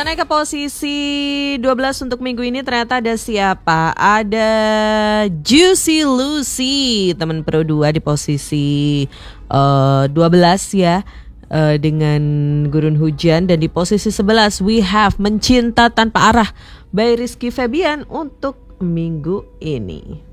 Kita naik ke posisi 12 untuk minggu ini. Ternyata ada siapa? Ada Juicy Lucy, teman Pro 2 di posisi 12 ya, dengan Gurun Hujan. Dan di posisi 11 we have Mencinta Tanpa Arah by Rizky Febian untuk minggu ini.